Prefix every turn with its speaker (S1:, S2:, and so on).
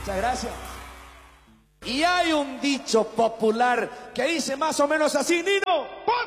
S1: Muchas gracias. Y hay un dicho popular que dice más o menos así, Nino.